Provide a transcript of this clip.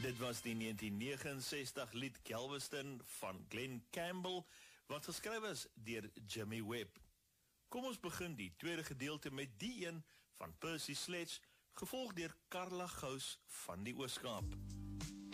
Dit was die 1969 lied Galveston van Glenn Campbell, wat geskryf is deur Jimmy Webb. Kom ons begin die tweede gedeelte met die een van Percy Sledge, gevolg deur Carla Gous van die Oos-Kaap.